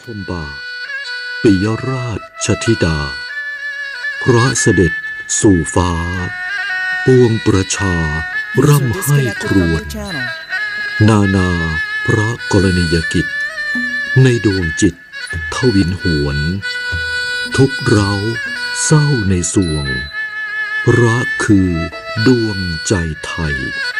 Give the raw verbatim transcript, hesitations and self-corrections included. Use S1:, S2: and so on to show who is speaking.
S1: คมบาทปิยราชธิดาพระเสด็จสู่ฟ้าปวงประชาร่ำให้ครวญนานาพระกรณียกิจในดวงจิตทวินหวนทุกเร้าเศร้าในสวงรักคือดวงใจไทย